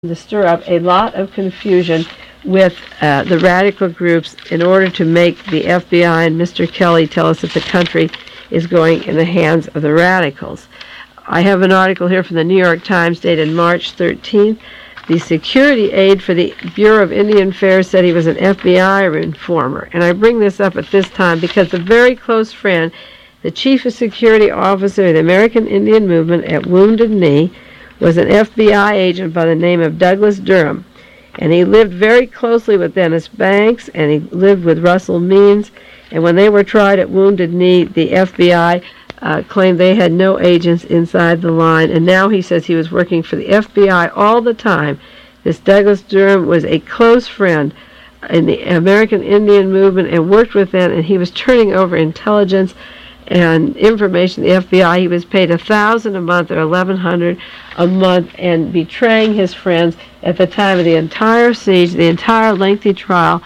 to stir up a lot of confusion with the radical groups in order to make the FBI and Mr. Kelly tell us that the country is going in the hands of the radicals. I have an article here from the New York Times dated March 13th. The security aide for the Bureau of Indian Affairs said he was an FBI informer. And I bring this up at this time because a very close friend, the chief of security officer of the American Indian Movement at Wounded Knee, was an FBI agent by the name of Douglas Durham. And he lived very closely with Dennis Banks, and he lived with Russell Means. And when they were tried at Wounded Knee, the FBI claimed they had no agents inside the line. And now he says he was working for the FBI all the time. This Douglas Durham was a close friend in the American Indian Movement and worked with them, and he was turning over intelligence and information to the FBI. He was paid $1,000 a month or $1,100 a month, and betraying his friends at the time of the entire siege, the entire lengthy trial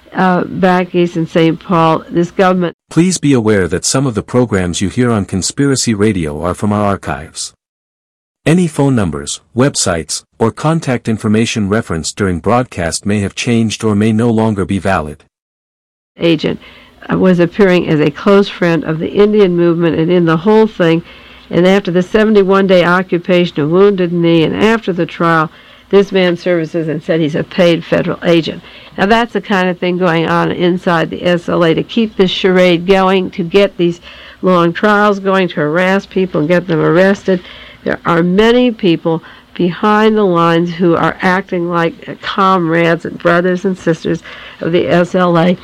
back east in St. Paul. This government. Please be aware that some of the programs you hear on Conspiracy Radio are from our archives. Any phone numbers, websites, or contact information referenced during broadcast may have changed or may no longer be valid. Agent was appearing as a close friend of the Indian Movement and in the whole thing. And after the 71-day occupation of Wounded Knee and after the trial, this man services and said he's a paid federal agent. Now that's the kind of thing going on inside the SLA to keep this charade going, to get these long trials going, to harass people and get them arrested. There are many people behind the lines who are acting like comrades and brothers and sisters of the SLA.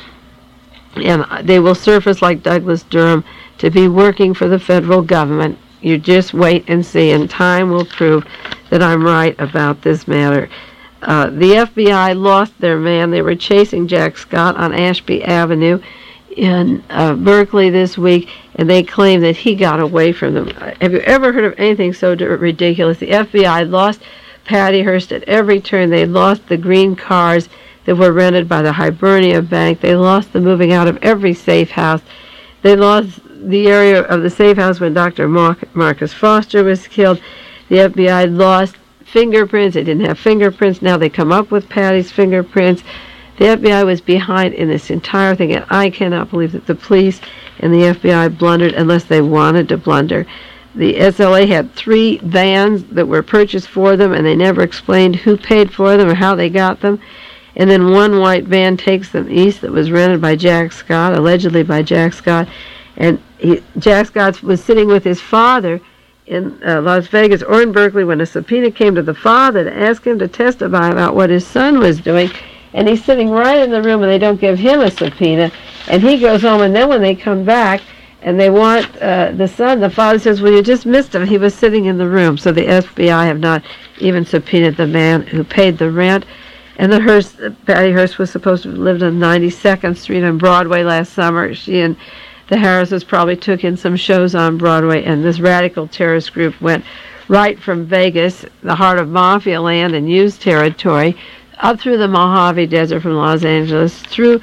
And they will surface like Douglas Durham to be working for the federal government. You just wait and see, and time will prove that I'm right about this matter. The FBI lost their man. They were chasing Jack Scott on Ashby Avenue in Berkeley this week, and they claim that he got away from them. Have you ever heard of anything so ridiculous? The FBI lost Patty Hearst at every turn. They lost the green cars that were rented by the Hibernia Bank. They lost the moving out of every safe house. They lost the area of the safe house when Dr. Marcus Foster was killed. The FBI lost fingerprints. They didn't have fingerprints. Now they come up with Patty's fingerprints. The FBI was behind in this entire thing, and I cannot believe that the police and the FBI blundered unless they wanted to blunder. The SLA had 3 vans that were purchased for them, and they never explained who paid for them or how they got them. And then one white van takes them east that was rented by Jack Scott, allegedly by Jack Scott. And Jack Scott was sitting with his father in Las Vegas or in Berkeley when a subpoena came to the father to ask him to testify about what his son was doing. And he's sitting right in the room and they don't give him a subpoena. And he goes home, and then when they come back and they want the son, the father says, well, you just missed him. He was sitting in the room. So the FBI have not even subpoenaed the man who paid the rent. And Patty Hearst was supposed to have lived on 92nd Street on Broadway last summer. She and the Harrises probably took in some shows on Broadway, and this radical terrorist group went right from Vegas, the heart of mafia land and used territory, up through the Mojave Desert from Los Angeles, through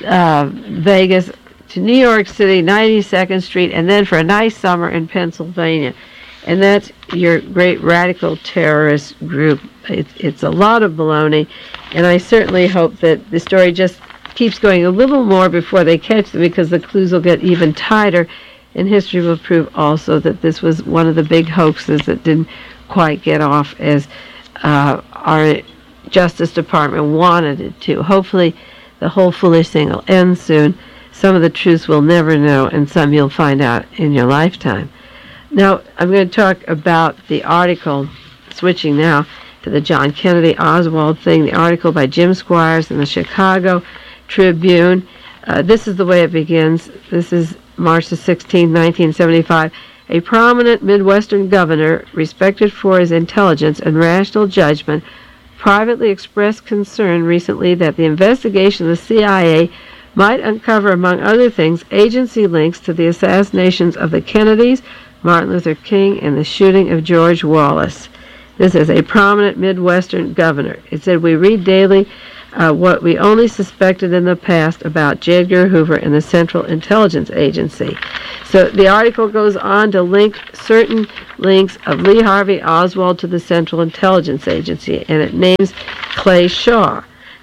Vegas to New York City, 92nd Street, and then for a nice summer in Pennsylvania. And that's your great radical terrorist group. It's a lot of baloney, and I certainly hope that the story just keeps going a little more before they catch them, because the clues will get even tighter, and history will prove also that this was one of the big hoaxes that didn't quite get off as our Justice Department wanted it to. Hopefully the whole foolish thing will end soon. Some of the truths we'll never know, and some you'll find out in your lifetime. Now, I'm going to talk about the article, switching now to the John Kennedy Oswald thing, the article by Jim Squires in the Chicago Tribune. This is the way it begins. This is March the 16th, 1975. A prominent Midwestern governor, respected for his intelligence and rational judgment, privately expressed concern recently that the investigation of the CIA might uncover, among other things, agency links to the assassinations of the Kennedys, Martin Luther King, and the shooting of George Wallace. This is a prominent Midwestern governor. It said, we read daily what we only suspected in the past about J. Edgar Hoover and the Central Intelligence Agency. So the article goes on to link certain links of Lee Harvey Oswald to the Central Intelligence Agency, and it names Clay Shaw.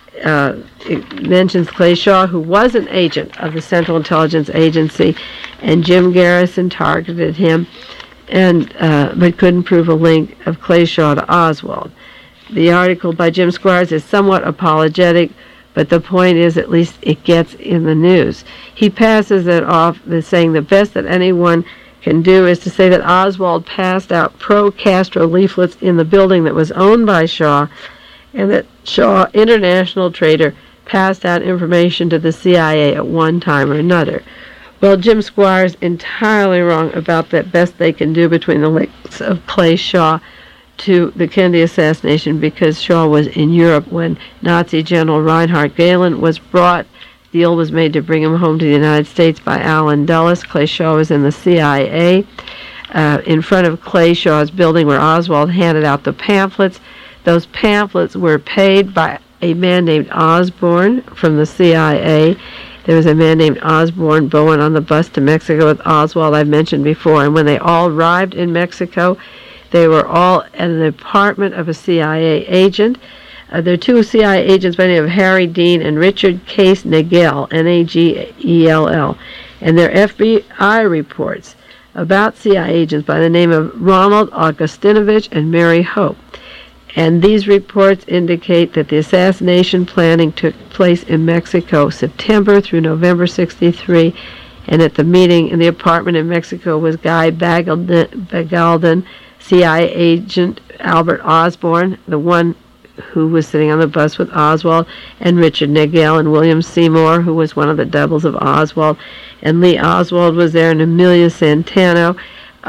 It mentions Clay Shaw, who was an agent of the Central Intelligence Agency, and Jim Garrison targeted him, and but couldn't prove a link of Clay Shaw to Oswald. The article by Jim Squires is somewhat apologetic, but the point is at least it gets in the news. He passes it off as saying the best that anyone can do is to say that Oswald passed out pro-Castro leaflets in the building that was owned by Shaw, and that Shaw, international trader, passed out information to the CIA at one time or another. Well, Jim Squires entirely wrong about that best they can do between the links of Clay Shaw to the Kennedy assassination, because Shaw was in Europe when Nazi General Reinhard Gehlen was brought. The deal was made to bring him home to the United States by Allen Dulles. Clay Shaw was in the CIA. In front of Clay Shaw's building where Oswald handed out the pamphlets. Those pamphlets were paid by a man named Osborne from the CIA. There was a man named Osborne Bowen on the bus to Mexico with Oswald, I've mentioned before. And when they all arrived in Mexico, they were all at an apartment of a CIA agent. There are two CIA agents by the name of Harry Dean and Richard Case Nagell, Nagell, and their FBI reports about CIA agents by the name of Ronald Augustinovich and Mary Hope. And these reports indicate that the assassination planning took place in Mexico September through November 1963, and at the meeting in the apartment in Mexico was Guy Bagalden, CIA agent Albert Osborne, the one who was sitting on the bus with Oswald, and Richard Nagell and William Seymour, who was one of the doubles of Oswald, and Lee Oswald was there, and Amelia Santano.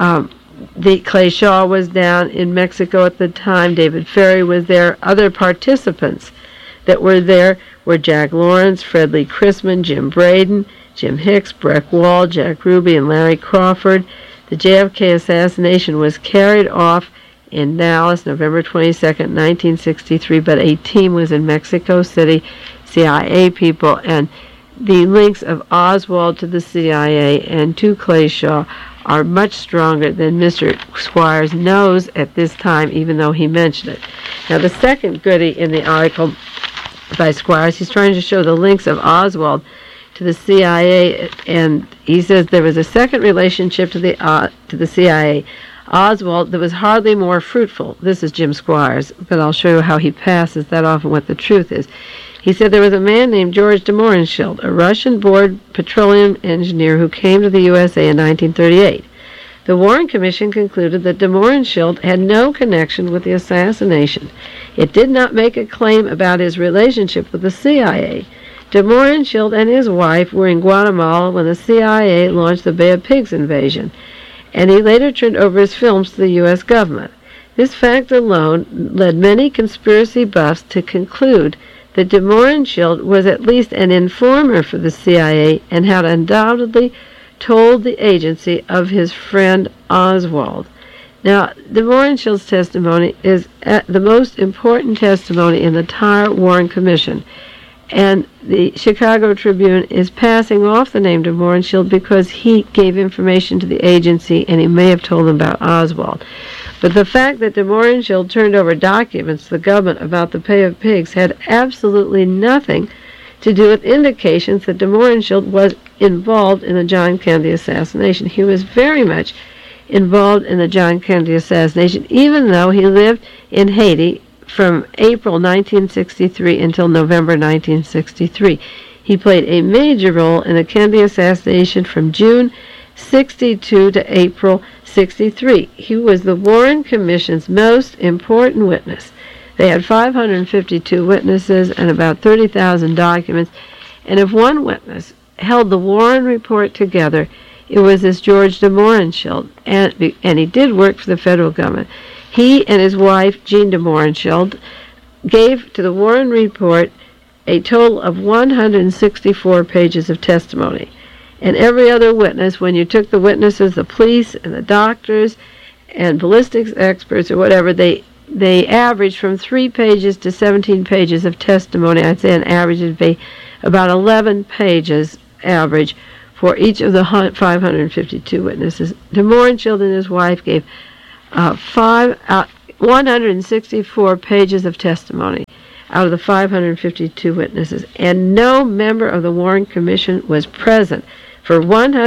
Clay Shaw was down in Mexico at the time. David Ferry was there. Other participants that were there were Jack Lawrence, Fred Lee Chrisman, Jim Braden, Jim Hicks, Breck Wall, Jack Ruby, and Larry Crawford. The JFK assassination was carried off in Dallas, November 22nd, 1963, but a team was in Mexico City, CIA people, and the links of Oswald to the CIA and to Clay Shaw are much stronger than Mr. Squires knows at this time, even though he mentioned it. Now, the second goodie in the article by Squires, he's trying to show the links of Oswald to the CIA, and he says there was a second relationship to the CIA, Oswald, that was hardly more fruitful. This is Jim Squires, but I'll show you how he passes that off and what the truth is. He said there was a man named George de Mohrenschildt, a Russian-born petroleum engineer who came to the USA in 1938. The Warren Commission concluded that de Mohrenschildt had no connection with the assassination. It did not make a claim about his relationship with the CIA. De Mohrenschildt and his wife were in Guatemala when the CIA launched the Bay of Pigs invasion, and he later turned over his films to the U.S. government. This fact alone led many conspiracy buffs to conclude that de Mohrenschildt was at least an informer for the CIA and had undoubtedly told the agency of his friend Oswald. Now, de Mohrenschildt's testimony is the most important testimony in the entire Warren Commission, and the Chicago Tribune is passing off the name de Mohrenschildt because he gave information to the agency and he may have told them about Oswald. But the fact that de Mohrenschildt turned over documents to the government about the Bay of Pigs had absolutely nothing to do with indications that de Mohrenschildt was involved in the John Kennedy assassination. He was very much involved in the John Kennedy assassination, even though he lived in Haiti from April 1963 until November 1963. He played a major role in the Kennedy assassination from June 62 to April 63. He was the Warren Commission's most important witness. They had 552 witnesses and about 30,000 documents, and if one witness held the Warren report together, it was this George de Mohrenschildt, and he did work for the federal government. He and his wife, Jean de Mohrenschildt, gave to the Warren report a total of 164 pages of testimony. And every other witness, when you took the witnesses, the police and the doctors and ballistics experts or whatever, they they averaged from 3 pages to 17 pages of testimony. I'd say an average would be about 11 pages average for each of the 552 witnesses. DeMorenschildt and his wife gave 164 pages of testimony out of the 552 witnesses, and no member of the Warren Commission was present. For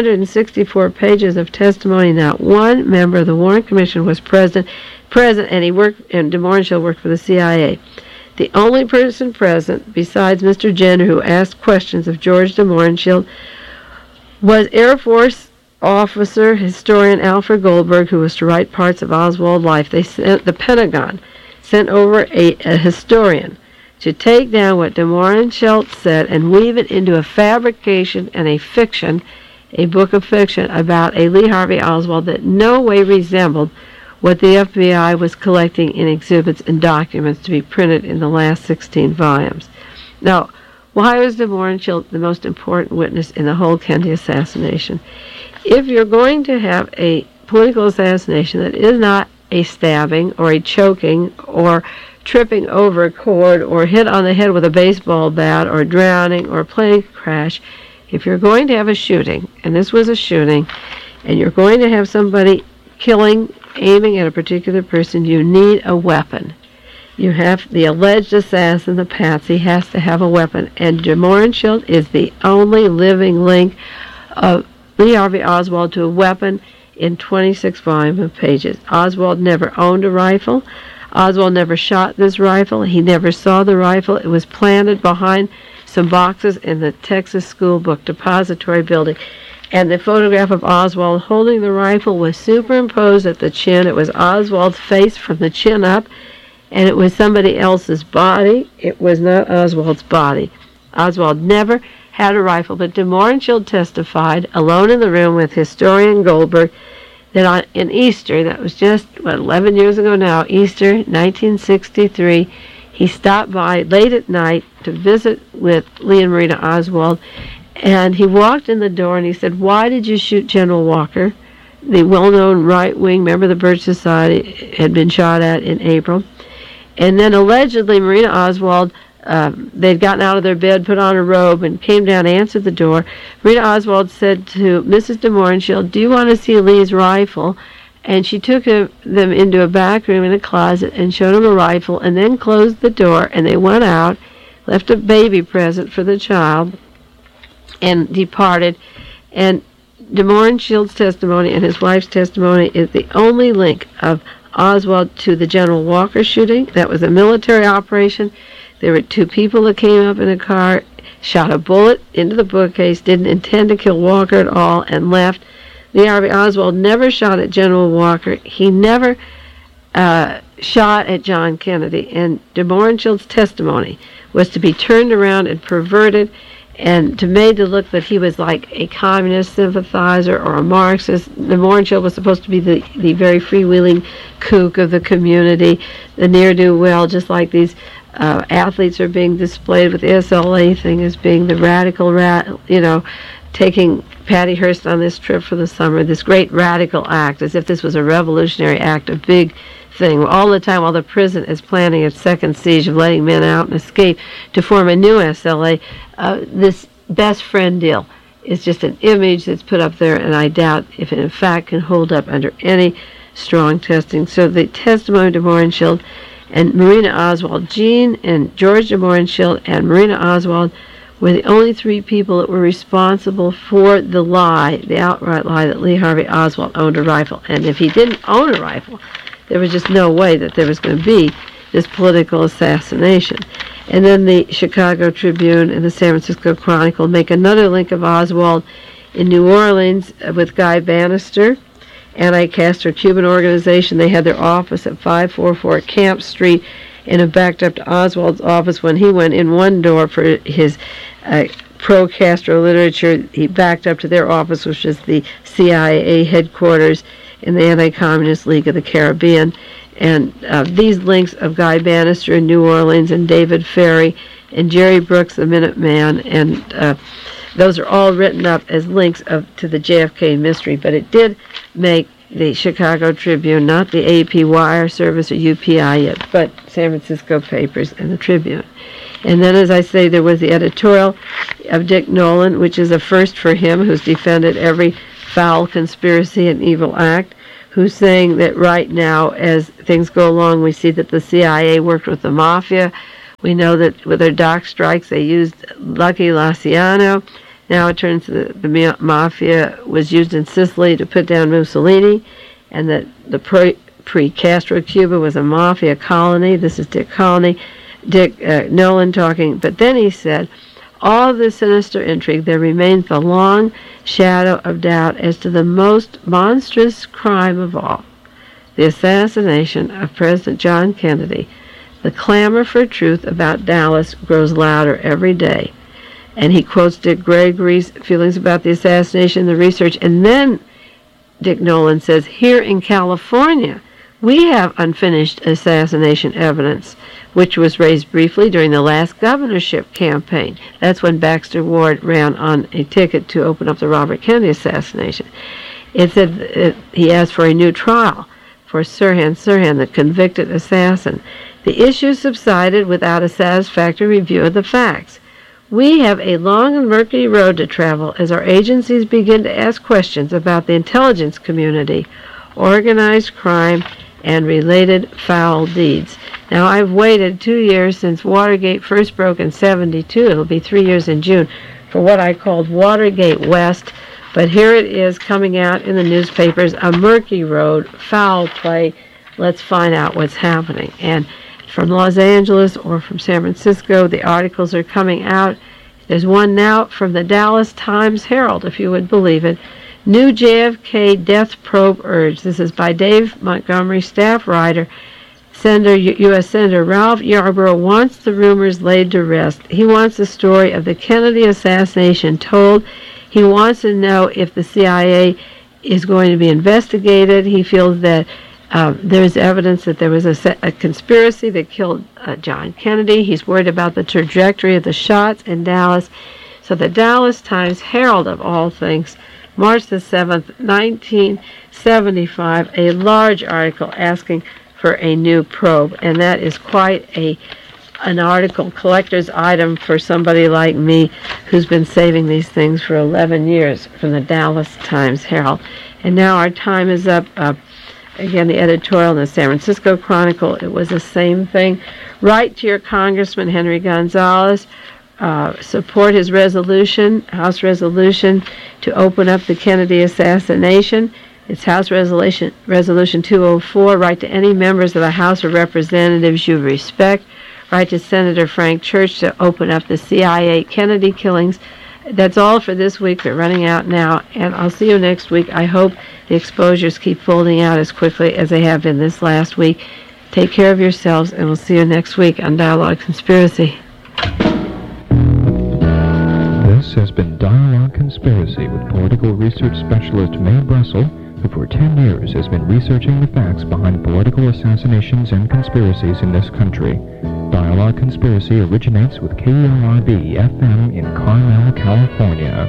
164 pages of testimony, not one member of the Warren Commission was present, and DeMorenschildt worked for the CIA. The only person present, besides Mr. Jenner, who asked questions of George DeMorenschildt, was Air Force officer, historian Alfred Goldberg, who was to write parts of Oswald's life. The Pentagon sent over a historian to take down what DeMorenschildt said and weave it into a fabrication and a fiction, a book of fiction about a Lee Harvey Oswald that no way resembled what the FBI was collecting in exhibits and documents to be printed in the last 16 volumes. Now, why was DeMorenschildt the most important witness in the whole Kennedy assassination? If you're going to have a political assassination that is not a stabbing or a choking or tripping over a cord or hit on the head with a baseball bat or drowning or plane crash, if you're going to have a shooting, and this was a shooting, and you're going to have somebody aiming at a particular person, you need a weapon. You have the alleged assassin, the patsy, has to have a weapon, and DeMorenschildt is the only living link of Lee Harvey Oswald to a weapon in 26 volumes of pages. Oswald never owned a rifle. Oswald never shot this rifle. He never saw the rifle. It was planted behind some boxes in the Texas School Book Depository building. And the photograph of Oswald holding the rifle was superimposed at the chin. It was Oswald's face from the chin up, and it was somebody else's body. It was not Oswald's body. Oswald never had a rifle, but DeMorenschildt testified, alone in the room with historian Goldberg, that in Easter, that was just, 11 years ago now, Easter 1963, he stopped by late at night to visit with Lee and Marina Oswald, and he walked in the door and he said, "Why did you shoot General Walker?" The well-known right-wing member of the Birch Society had been shot at in April. And then allegedly Marina Oswald, they'd gotten out of their bed, put on a robe, and came down, answered the door. Marina Oswald said to Mrs. DeMorenschildt, "Do you want to see Lee's rifle?" And she took them into a back room in a closet and showed them a rifle, and then closed the door, and they went out, left a baby present for the child, and departed. And DeMorenschildt's testimony and his wife's testimony is the only link of Oswald to the General Walker shooting. That was a military operation. There were 2 people that came up in a car, shot a bullet into the bookcase, didn't intend to kill Walker at all, and left. Lee Harvey Oswald never shot at General Walker. He never shot at John Kennedy. And DeMorenschildt's testimony was to be turned around and perverted and to made to look that he was like a communist sympathizer or a Marxist. DeMorenschildt was supposed to be the very freewheeling kook of the community, the ne'er-do-well, just like these athletes are being displayed with the SLA thing as being the radical, taking Patty Hearst on this trip for the summer, this great radical act, as if this was a revolutionary act, a big thing. All the time while the prison is planning its second siege of letting men out and escape to form a new SLA, this best friend deal is just an image that's put up there, and I doubt if it in fact can hold up under any strong testing. So the testimony of DeMorenschildt and Marina Oswald, Jean and George DeMorenschildt and Marina Oswald, were the only 3 people that were responsible for the lie, the outright lie, that Lee Harvey Oswald owned a rifle. And if he didn't own a rifle, there was just no way that there was going to be this political assassination. And then the Chicago Tribune and the San Francisco Chronicle make another link of Oswald in New Orleans with Guy Bannister, anti-Castro Cuban organization. They had their office at 544 Camp Street, and it backed up to Oswald's office. When he went in one door for his pro-Castro literature, he backed up to their office, which is the CIA headquarters in the Anti-Communist League of the Caribbean. And these links of Guy Bannister in New Orleans and David Ferry and Jerry Brooks, the Minuteman, and those are all written up as links to the JFK mystery. But it did make the Chicago Tribune, not the AP Wire Service or UPI yet, but San Francisco papers and the Tribune. And then, as I say, there was the editorial of Dick Nolan, which is a first for him, who's defended every foul conspiracy and evil act, who's saying that right now, as things go along, we see that the CIA worked with the mafia. We know that with their dock strikes, they used Lucky Luciano. Now it turns out the mafia was used in Sicily to put down Mussolini, and that the pre-Castro Cuba was a mafia colony. This is Dick Nolan talking. But then he said, all this sinister intrigue, there remains the long shadow of doubt as to the most monstrous crime of all, the assassination of President John Kennedy. The clamor for truth about Dallas grows louder every day. And he quotes Dick Gregory's feelings about the assassination, the research, and then Dick Nolan says, here in California, we have unfinished assassination evidence, which was raised briefly during the last governorship campaign. That's when Baxter Ward ran on a ticket to open up the Robert Kennedy assassination. It said he asked for a new trial for Sirhan Sirhan, the convicted assassin. The issue subsided without a satisfactory review of the facts. We have a long and murky road to travel as our agencies begin to ask questions about the intelligence community, organized crime, and related foul deeds. Now, I've waited 2 years since Watergate first broke in 1972. It'll be 3 years in June for what I called Watergate West. But here it is coming out in the newspapers, a murky road, foul play. Let's find out what's happening. And from Los Angeles or from San Francisco, the articles are coming out. There's one now from the Dallas Times-Herald, if you would believe it. New JFK death probe urged. This is by Dave Montgomery, staff writer. U.S. Senator Ralph Yarborough wants the rumors laid to rest. He wants the story of the Kennedy assassination told. He wants to know if the CIA is going to be investigated. He feels that there's evidence that there was a conspiracy that killed John Kennedy. He's worried about the trajectory of the shots in Dallas. So the Dallas Times-Herald, of all things, March the 7th, 1975, a large article asking for a new probe. And that is quite an article, collector's item for somebody like me who's been saving these things for 11 years from the Dallas Times-Herald. And now our time is up. Again, the editorial in the San Francisco Chronicle, it was the same thing. Write to your Congressman Henry Gonzalez. Support his resolution, House resolution, to open up the Kennedy assassination. It's House Resolution 204. Write to any members of the House of Representatives you respect. Write to Senator Frank Church to open up the CIA Kennedy killings. That's all for this week. We're running out now, and I'll see you next week. I hope the exposures keep folding out as quickly as they have been this last week. Take care of yourselves, and we'll see you next week on Dialogue Conspiracy. This has been Dialogue Conspiracy with political research specialist Mae Brussel, who for 10 years has been researching the facts behind political assassinations and conspiracies in this country. Dialogue Conspiracy originates with KERB-FM in Carmel, California.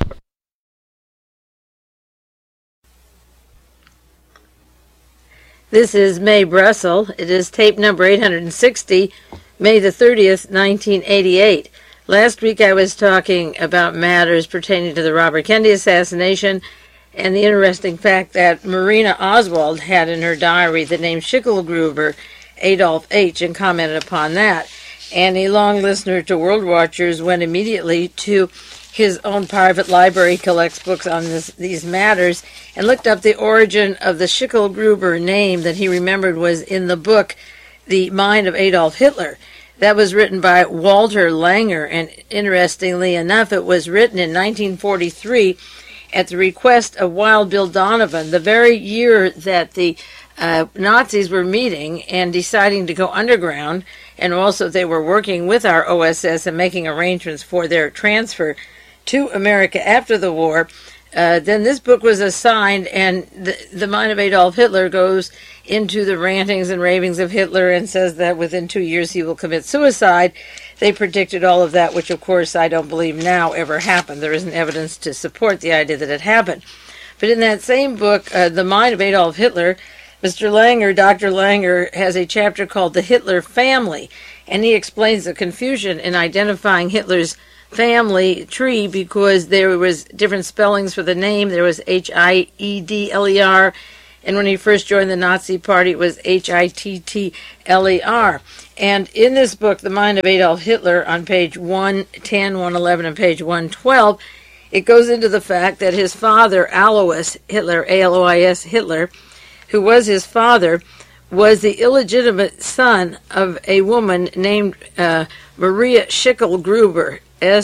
This is Mae Brussel. It is tape number 860, May the 30th, 1988. Last week I was talking about matters pertaining to the Robert Kennedy assassination and the interesting fact that Marina Oswald had in her diary the name Schicklgruber, Adolf H., and commented upon that. And a long listener to World Watchers went immediately to his own private library, collects books on these matters, and looked up the origin of the Schicklgruber name that he remembered was in the book The Mind of Adolf Hitler. That was written by Walter Langer, and interestingly enough, it was written in 1943 at the request of Wild Bill Donovan, the very year that the Nazis were meeting and deciding to go underground, and also they were working with our OSS and making arrangements for their transfer to America after the war. Then this book was assigned, and the Mind of Adolf Hitler goes into the rantings and ravings of Hitler and says that within 2 years he will commit suicide. They predicted all of that, which of course I don't believe now ever happened. There isn't evidence to support the idea that it happened. But in that same book, The Mind of Adolf Hitler, Dr. Langer, has a chapter called The Hitler Family, and he explains the confusion in identifying Hitler's family tree because there was different spellings for the name. There was Hiedler, and when he first joined the Nazi Party, it was Hittler. And in this book, The Mind of Adolf Hitler, on page 110, 111, and page 112, it goes into the fact that his father, Alois Hitler, Alois Hitler, who was his father, was the illegitimate son of a woman named Maria Schickel-Gruber,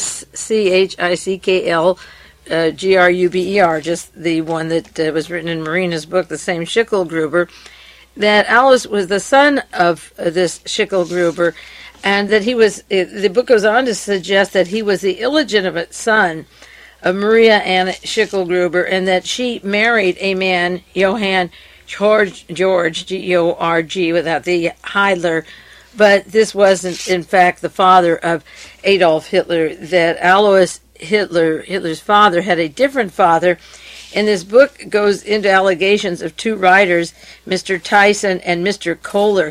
Schickel-Gruber, just the one that was written in Marina's book, the same Schickel-Gruber, that Alois was the son of this Schickel-Gruber, and that he was, the book goes on to suggest that he was the illegitimate son of Maria Anna Schickel-Gruber, and that she married a man, Johann Georg, Georg, without the Heidler, but this wasn't, in fact, the father of Adolf Hitler, that Alois Hitler, Hitler's father, had a different father. And this book goes into allegations of two writers, Mr. Tyson and Mr. Kohler,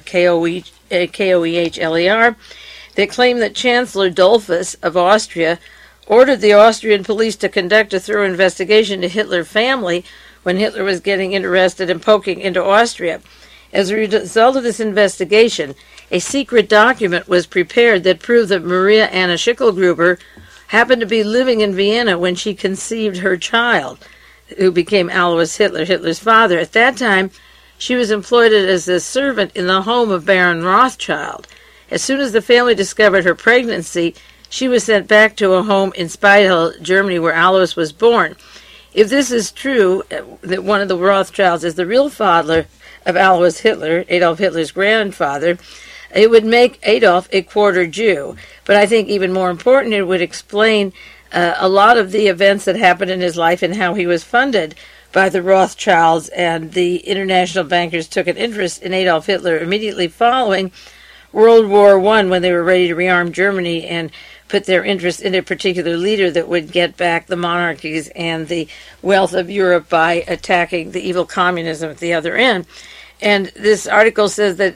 Koehler, that claim that Chancellor Dollfuss of Austria ordered the Austrian police to conduct a thorough investigation to Hitler family when Hitler was getting interested in poking into Austria. As a result of this investigation, a secret document was prepared that proved that Maria Anna Schickel-Gruber happened to be living in Vienna when she conceived her child, who became Alois Hitler, Hitler's father. At that time, she was employed as a servant in the home of Baron Rothschild. As soon as the family discovered her pregnancy, she was sent back to a home in Speidel, Germany, where Alois was born. If this is true, that one of the Rothschilds is the real father of Alois Hitler, Adolf Hitler's grandfather, it would make Adolf a quarter Jew. But I think even more important, it would explain a lot of the events that happened in his life and how he was funded by the Rothschilds, and the international bankers took an interest in Adolf Hitler immediately following World War I, when they were ready to rearm Germany and put their interest in a particular leader that would get back the monarchies and the wealth of Europe by attacking the evil communism at the other end. And this article says that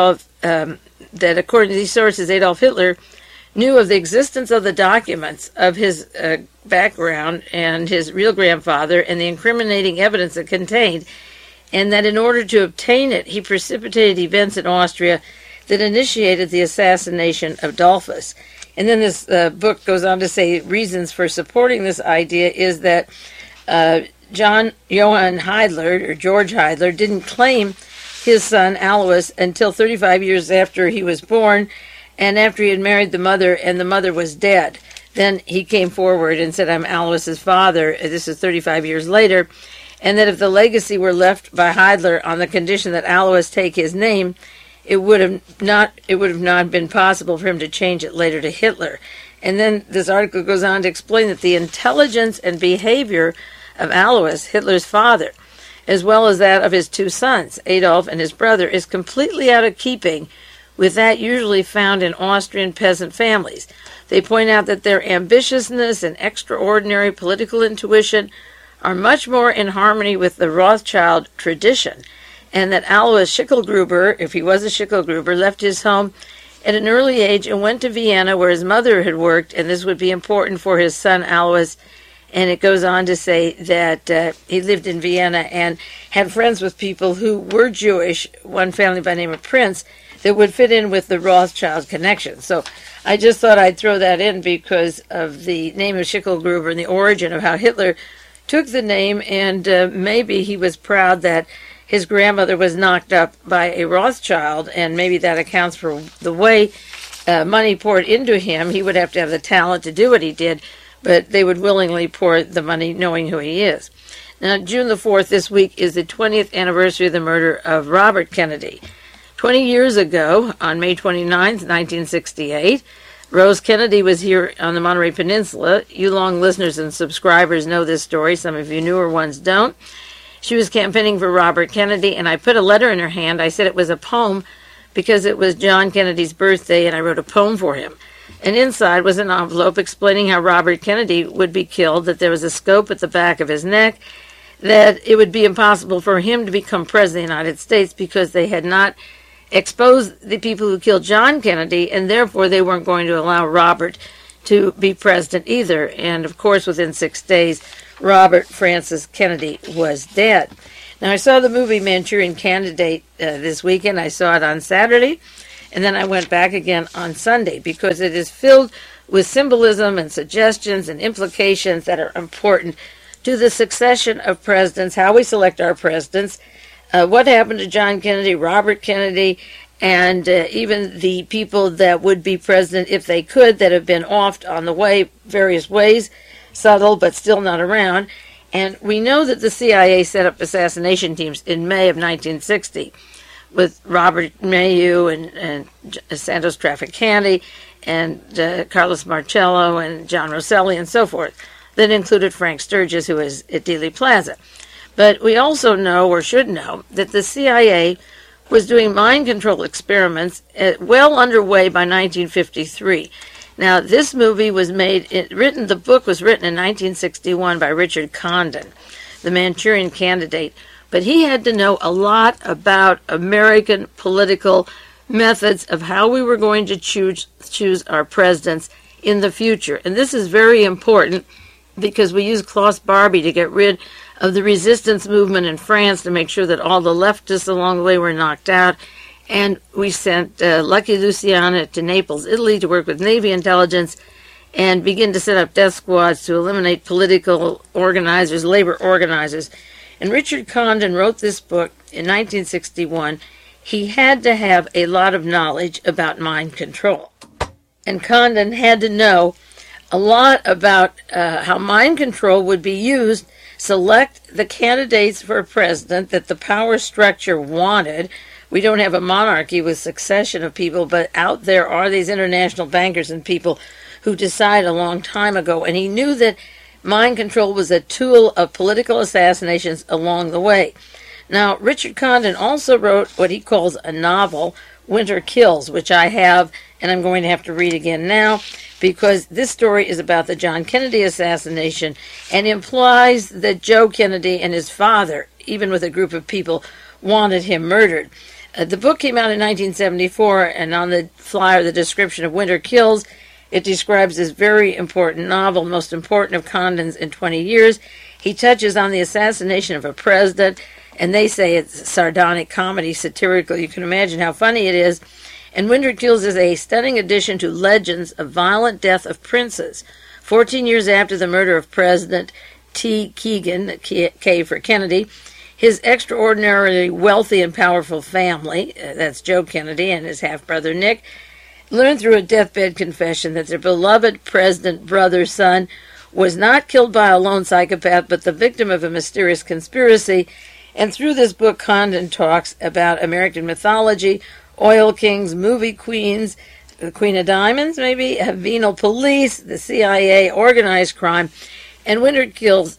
that according to these sources, Adolf Hitler knew of the existence of the documents of his background and his real grandfather and the incriminating evidence it contained, and that in order to obtain it, he precipitated events in Austria that initiated the assassination of Dollfuss. And then this book goes on to say reasons for supporting this idea is that Johann Heidler, or George Heidler, didn't claim his son Alois until 35 years after he was born, and after he had married the mother, and the mother was dead. Then he came forward and said, I'm Alois's father. This is 35 years later. And that if the legacy were left by Heidler on the condition that Alois take his name, it would have not been possible for him to change it later to Hitler. And then this article goes on to explain that the intelligence and behavior of Alois, Hitler's father, as well as that of his two sons, Adolf and his brother, is completely out of keeping with that usually found in Austrian peasant families. They point out that their ambitiousness and extraordinary political intuition are much more in harmony with the Rothschild tradition, and that Alois Schickel-Gruber, if he was a Schickel-Gruber, left his home at an early age and went to Vienna where his mother had worked, and this would be important for his son Alois. And it goes on to say that he lived in Vienna and had friends with people who were Jewish, one family by the name of Prince, that would fit in with the Rothschild connection. So I just thought I'd throw that in because of the name of Schickel-Gruber and the origin of how Hitler took the name, and maybe he was proud that his grandmother was knocked up by a Rothschild, and maybe that accounts for the way money poured into him. He would have to have the talent to do what he did, but they would willingly pour the money knowing who he is. Now, June the 4th this week is the 20th anniversary of the murder of Robert Kennedy. 20 years ago, on May 29th, 1968, Rose Kennedy was here on the Monterey Peninsula. You long listeners and subscribers know this story. Some of you newer ones don't. She was campaigning for Robert Kennedy, and I put a letter in her hand. I said it was a poem because it was John Kennedy's birthday, and I wrote a poem for him. And inside was an envelope explaining how Robert Kennedy would be killed, that there was a scope at the back of his neck, that it would be impossible for him to become president of the United States because they had not exposed the people who killed John Kennedy, and therefore they weren't going to allow Robert to be president either. And of course, within 6 days, Robert Francis Kennedy was dead. Now, I saw the movie Manchurian Candidate this weekend. I saw it on Saturday, and then I went back again on Sunday because it is filled with symbolism and suggestions and implications that are important to the succession of presidents, how we select our presidents, what happened to John Kennedy, Robert Kennedy, and even the people that would be president if they could, that have been offed on the way, various ways, subtle but still not around. And we know that the CIA set up assassination teams in May of 1960 with Robert Mayu and Santos Trafficante and Carlos Marcello and John Rosselli and so forth, that included Frank Sturgis, who was at Dealey Plaza. But we also know, or should know, that the CIA was doing mind control experiments well underway by 1953. Now, this movie was the book was written in 1961 by Richard Condon, The Manchurian Candidate, but he had to know a lot about American political methods of how we were going to choose our presidents in the future. And this is very important because we used Klaus Barbie to get rid of the resistance movement in France to make sure that all the leftists along the way were knocked out. And we sent Lucky Luciano to Naples, Italy, to work with Navy intelligence and begin to set up death squads to eliminate political organizers, labor organizers. And Richard Condon wrote this book in 1961. He had to have a lot of knowledge about mind control. And Condon had to know a lot about how mind control would be used, select the candidates for president that the power structure wanted. We don't have a monarchy with succession of people, but out there are these international bankers and people who decided a long time ago. And he knew that mind control was a tool of political assassinations along the way. Now, Richard Condon also wrote what he calls a novel, Winter Kills, which I have, and I'm going to have to read again now, because this story is about the John Kennedy assassination and implies that Joe Kennedy and his father, even with a group of people, wanted him murdered. The book came out in 1974, and on the flyer, the description of Winter Kills, it describes this very important novel, most important of Condon's in 20 years. He touches on the assassination of a president, and they say it's sardonic comedy, satirical. You can imagine how funny it is. And Winter Kills is a stunning addition to legends of violent death of princes. 14 years after the murder of President T. Keegan, K for Kennedy, his extraordinarily wealthy and powerful family, that's Joe Kennedy and his half-brother Nick, learned through a deathbed confession that their beloved president, brother, son, was not killed by a lone psychopath, but the victim of a mysterious conspiracy. And through this book, Condon talks about American mythology, oil kings, movie queens, the Queen of Diamonds, maybe, venal police, the CIA, organized crime. And Winter Kills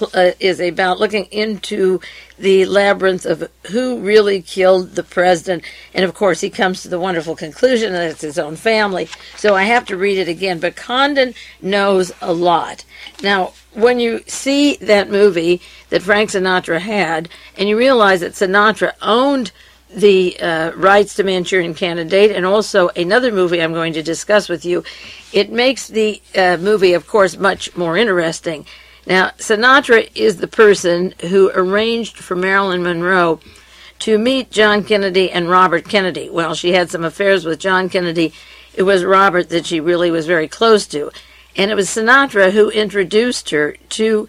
is about looking into the labyrinth of who really killed the president. And, of course, he comes to the wonderful conclusion that it's his own family. So I have to read it again. But Condon knows a lot. Now, when you see that movie that Frank Sinatra had, and you realize that Sinatra owned the rights to Manchurian Candidate and also another movie I'm going to discuss with you, it makes the movie, of course, much more interesting. Now, Sinatra is the person who arranged for Marilyn Monroe to meet John Kennedy and Robert Kennedy. Well, she had some affairs with John Kennedy. It was Robert that she really was very close to. And it was Sinatra who introduced her to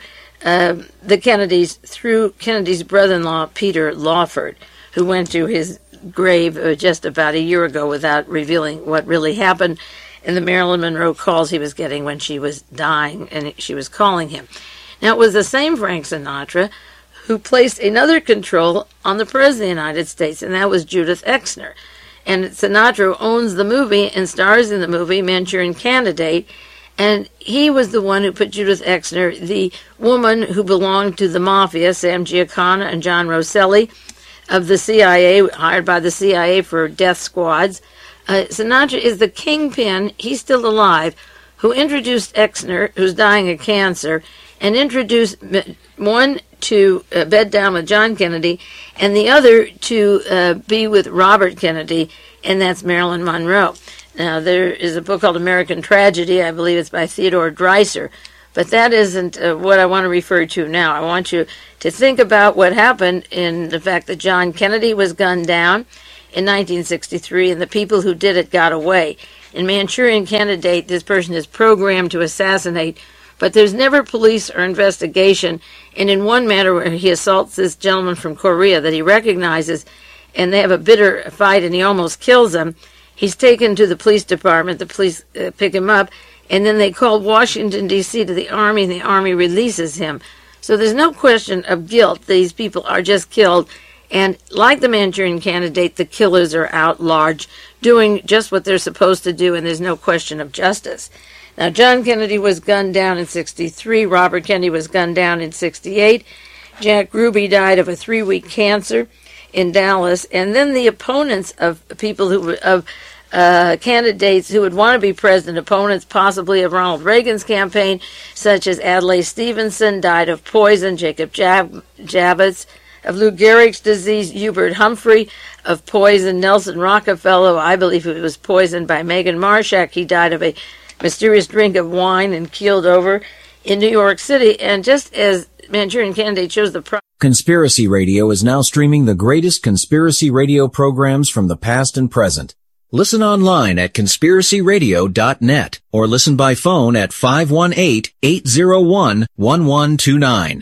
the Kennedys through Kennedy's brother-in-law, Peter Lawford, who went to his grave just about a year ago without revealing what really happened, and the Marilyn Monroe calls he was getting when she was dying, and she was calling him. Now, it was the same Frank Sinatra who placed another control on the President of the United States, and that was Judith Exner. And Sinatra owns the movie and stars in the movie Manchurian Candidate, and he was the one who put Judith Exner, the woman who belonged to the mafia, Sam Giancana and John Rosselli, of the CIA, hired by the CIA for death squads. Sinatra is the kingpin, he's still alive, who introduced Exner, who's dying of cancer, and introduced one to bed down with John Kennedy, and the other to be with Robert Kennedy, and that's Marilyn Monroe. Now, there is a book called American Tragedy. I believe it's by Theodore Dreiser. But that isn't what I want to refer to now. I want you to think about what happened in the fact that John Kennedy was gunned down in 1963, and the people who did it got away. In Manchurian Candidate, this person is programmed to assassinate, but there's never police or investigation. And in one matter where he assaults this gentleman from Korea that he recognizes, and they have a bitter fight and he almost kills him, he's taken to the police department. The police pick him up, and then they call Washington, D.C. to the Army, and the Army releases him. So there's no question of guilt. These people are just killed. And like the Manchurian Candidate, the killers are out large, doing just what they're supposed to do, and there's no question of justice. Now, John Kennedy was gunned down in 1963. Robert Kennedy was gunned down in 1968. Jack Ruby died of a 3-week cancer in Dallas. And then the opponents of people candidates who would want to be president, opponents possibly of Ronald Reagan's campaign, such as Adlai Stevenson, died of poison, Jacob Javits, of Lou Gehrig's disease, Hubert Humphrey, of poison, Nelson Rockefeller, I believe he was poisoned by Megan Marshak. He died of a mysterious drink of wine and keeled over in New York City. And just as Manchurian Candidate shows the Conspiracy Radio is now streaming the greatest conspiracy radio programs from the past and present. Listen online at conspiracyradio.net or listen by phone at 518-801-1129,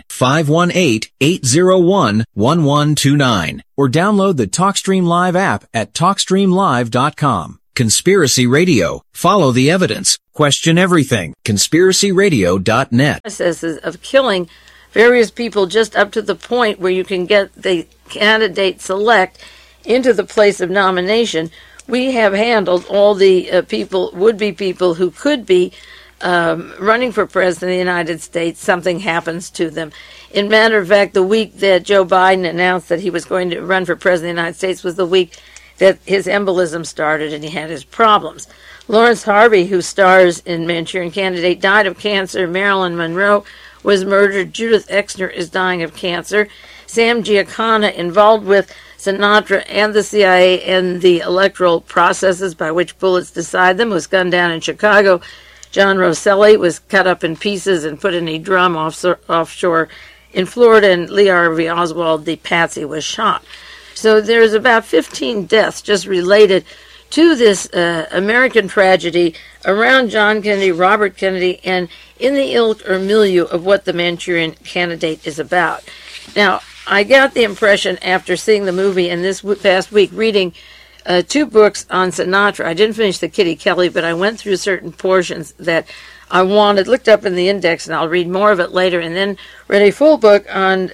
518-801-1129, or download the TalkStream Live app at TalkStreamLive.com. Conspiracy Radio. Follow the evidence. Question everything. conspiracyradio.net. Processes of killing various people just up to the point where you can get the candidate select into the place of nomination. We have handled all the would-be people who could be running for president of the United States. Something happens to them. In matter of fact, the week that Joe Biden announced that he was going to run for president of the United States was the week that his embolism started and he had his problems. Lawrence Harvey, who stars in Manchurian Candidate, died of cancer. Marilyn Monroe was murdered. Judith Exner is dying of cancer. Sam Giancana, involved with Sinatra and the CIA and the electoral processes by which bullets decide them, was gunned down in Chicago. John Rosselli was cut up in pieces and put in a drum offshore in Florida, and Lee Harvey Oswald, the patsy, was shot. So there's about 15 deaths just related to this American tragedy around John Kennedy, Robert Kennedy, and in the ilk or milieu of what the Manchurian Candidate is about. Now, I got the impression after seeing the movie and this past week reading 2 books on Sinatra. I didn't finish the Kitty Kelly, but I went through certain portions that I wanted, looked up in the index, and I'll read more of it later, and then read a full book on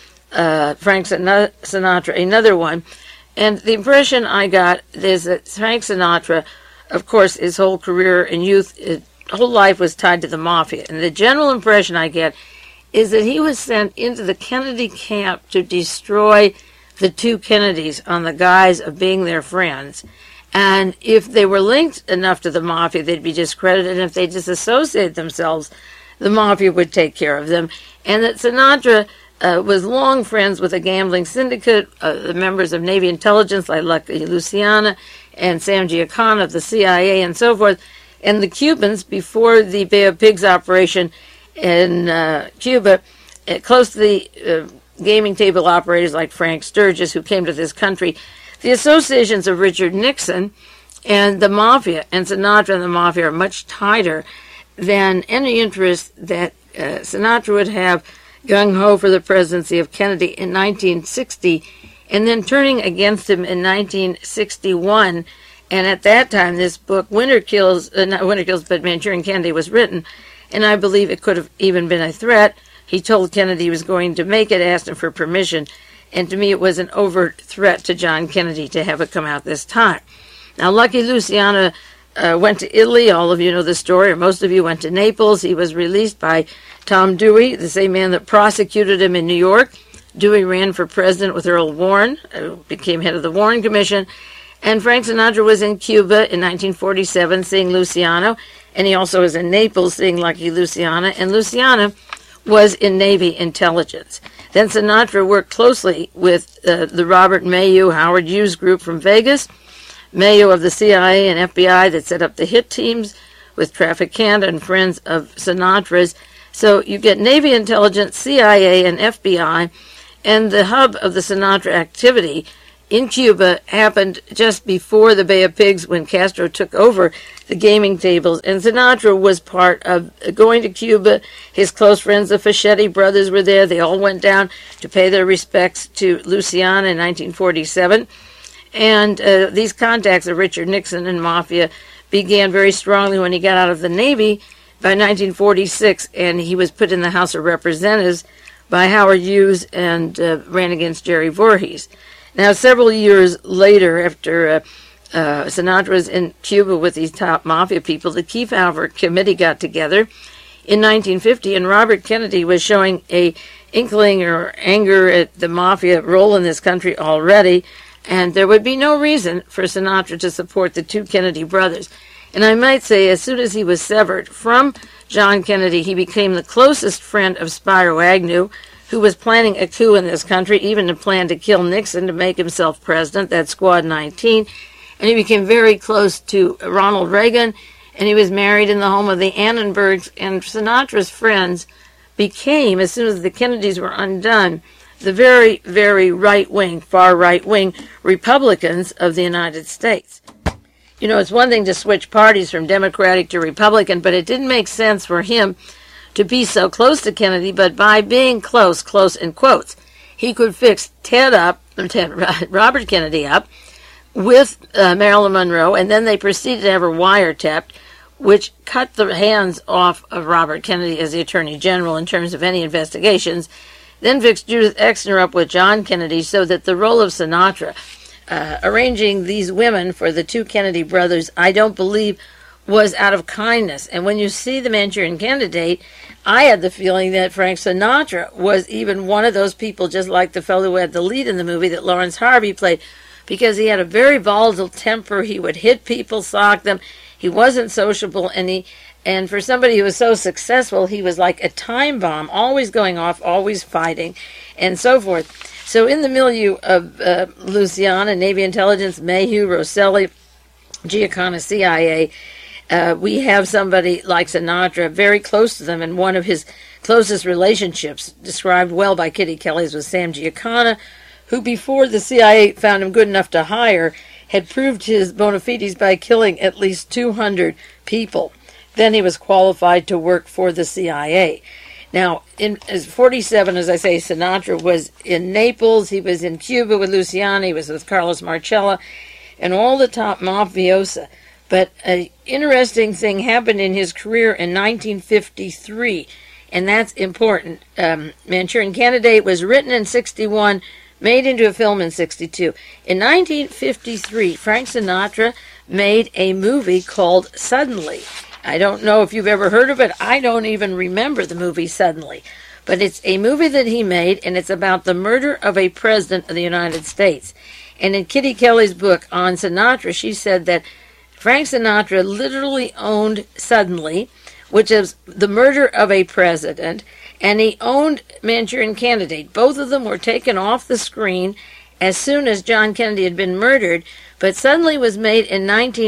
Frank Sinatra, another one. And the impression I got is that Frank Sinatra, of course, his whole career and youth, his whole life was tied to the mafia. And the general impression I get is that he was sent into the Kennedy camp to destroy the 2 Kennedys on the guise of being their friends. And if they were linked enough to the mafia, they'd be discredited. And if they disassociated themselves, the mafia would take care of them. And that Sinatra was long friends with a gambling syndicate, the members of Navy intelligence like Lucky Luciano and Sam Giancana of the CIA and so forth. And the Cubans, before the Bay of Pigs operation in Cuba, close to the gaming table operators like Frank Sturgis, who came to this country, the associations of Richard Nixon and the mafia, and Sinatra and the mafia, are much tighter than any interest that Sinatra would have gung-ho for the presidency of Kennedy in 1960, and then turning against him in 1961. And at that time, this book, not Winter Kills, but Manchurian Candidate, was written, and I believe it could have even been a threat. He told Kennedy he was going to make it, asked him for permission, and to me it was an overt threat to John Kennedy to have it come out this time. Now, Lucky Luciano went to Italy. All of you know the story, or most of you went to Naples. He was released by Tom Dewey, the same man that prosecuted him in New York. Dewey ran for president with Earl Warren, became head of the Warren Commission, and Frank Sinatra was in Cuba in 1947 seeing Luciano, and he also was in Naples seeing Lucky Luciano, and Luciano was in Navy intelligence. Then Sinatra worked closely with the Robert Mayu, Howard Hughes group from Vegas, Mayu of the CIA and FBI that set up the hit teams with Trafficanda and friends of Sinatra's. So you get Navy intelligence, CIA, and FBI, and the hub of the Sinatra activity in Cuba happened just before the Bay of Pigs when Castro took over the gaming tables, and Sinatra was part of going to Cuba. His close friends, the Fischetti brothers, were there. They all went down to pay their respects to Luciana in 1947, and these contacts of Richard Nixon and Mafia began very strongly when he got out of the Navy by 1946, and he was put in the House of Representatives by Howard Hughes and ran against Jerry Voorhees. Now, several years later, after Sinatra was in Cuba with these top mafia people, the Kefauver Committee got together in 1950, and Robert Kennedy was showing a inkling or anger at the mafia role in this country already, and there would be no reason for Sinatra to support the two Kennedy brothers. And I might say, as soon as he was severed from John Kennedy, he became the closest friend of Spiro Agnew, who was planning a coup in this country, even to plan to kill Nixon to make himself president. That's Squad 19. And he became very close to Ronald Reagan, and he was married in the home of the Annenbergs. And Sinatra's friends became, as soon as the Kennedys were undone, the very, very right-wing, far right-wing Republicans of the United States. You know, it's one thing to switch parties from Democratic to Republican, but it didn't make sense for him to be so close to Kennedy, but by being close in quotes, he could fix Robert Kennedy up with Marilyn Monroe, and then they proceeded to have her wiretapped, which cut the hands off of Robert Kennedy as the Attorney General in terms of any investigations, then fixed Judith Exner up with John Kennedy, so that the role of Sinatra, arranging these women for the two Kennedy brothers, I don't believe was out of kindness. And when you see The Manchurian Candidate, I had the feeling that Frank Sinatra was even one of those people, just like the fellow who had the lead in the movie that Lawrence Harvey played, because he had a very volatile temper. He would hit people, sock them. He wasn't sociable, and for somebody who was so successful, he was like a time bomb, always going off, always fighting, and so forth. So in the milieu of Luciana, Navy intelligence, Mayhew, Rosselli, Giancana, CIA, we have somebody like Sinatra very close to them, and one of his closest relationships, described well by Kitty Kelley's, was Sam Giancana, who before the CIA found him good enough to hire, had proved his bona fides by killing at least 200 people. Then he was qualified to work for the CIA. Now, in 47, as I say, Sinatra was in Naples, he was in Cuba with Luciana, he was with Carlos Marcella, and all the top mafiosa. But an interesting thing happened in his career in 1953, and that's important. Manchurian Candidate was written in 61, made into a film in 62. In 1953, Frank Sinatra made a movie called Suddenly. I don't know if you've ever heard of it. I don't even remember the movie Suddenly. But it's a movie that he made, and it's about the murder of a president of the United States. And in Kitty Kelley's book on Sinatra, she said that Frank Sinatra literally owned Suddenly, which is the murder of a president, and he owned Manchurian Candidate. Both of them were taken off the screen as soon as John Kennedy had been murdered, but Suddenly was made in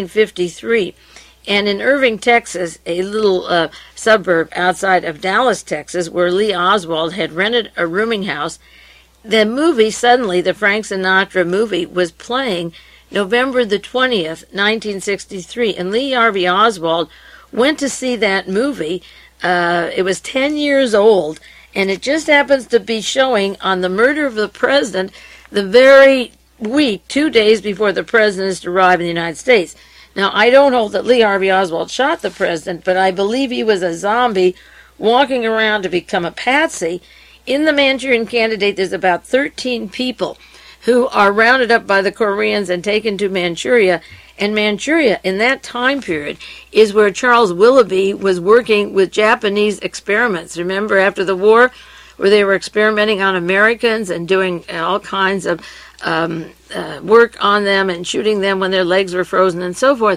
1953. And in Irving, Texas, a little suburb outside of Dallas, Texas, where Lee Oswald had rented a rooming house, the movie Suddenly, the Frank Sinatra movie, was playing November the 20th, 1963, and Lee Harvey Oswald went to see that movie. It was 10 years old, and it just happens to be showing on the murder of the president the very week, 2 days before the president is to arrive in the United States. Now, I don't hold that Lee Harvey Oswald shot the president, but I believe he was a zombie walking around to become a patsy. In the Manchurian Candidate, there's about 13 people who are rounded up by the Koreans and taken to Manchuria. And Manchuria, in that time period, is where Charles Willoughby was working with Japanese experiments. Remember, after the war, where they were experimenting on Americans and doing all kinds of work on them and shooting them when their legs were frozen and so forth.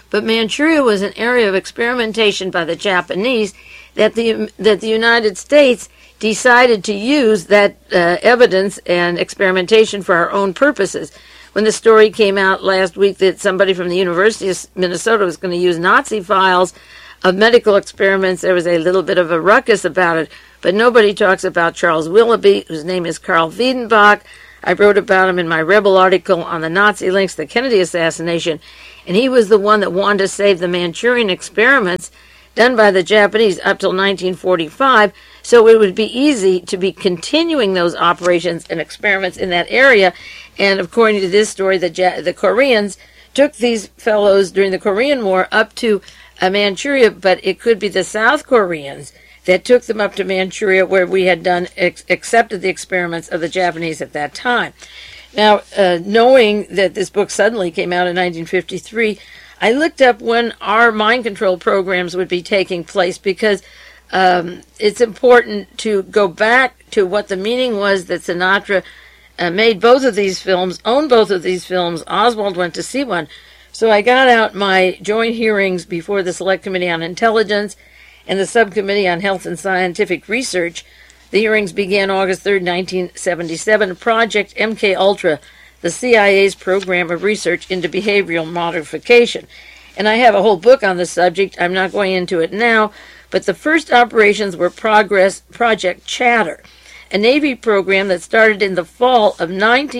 But Manchuria was an area of experimentation by the Japanese that the United States decided to use that evidence and experimentation for our own purposes. When the story came out last week that somebody from the University of Minnesota was going to use Nazi files of medical experiments, there was a little bit of a ruckus about it. But nobody talks about Charles Willoughby, whose name is Karl Wiedenbach. I wrote about him in my Rebel article on the Nazi links to the Kennedy assassination, and he was the one that wanted to save the Manchurian experiments done by the Japanese up till 1945, so it would be easy to be continuing those operations and experiments in that area. And according to this story, the Koreans took these fellows during the Korean War up to Manchuria, but it could be the South Koreans that took them up to Manchuria, where we had accepted the experiments of the Japanese at that time. Now, knowing that this book suddenly came out in 1953, I looked up when our mind control programs would be taking place, because it's important to go back to what the meaning was that Sinatra made both of these films, owned both of these films. Oswald went to see one. So I got out my joint hearings before the Select Committee on Intelligence and the Subcommittee on Health and Scientific Research. The hearings began August 3, 1977. Project MK-Ultra, the CIA's program of research into behavioral modification. And I have a whole book on the subject. I'm not going into it now, but the first operations were Project Chatter, a Navy program that started in the fall of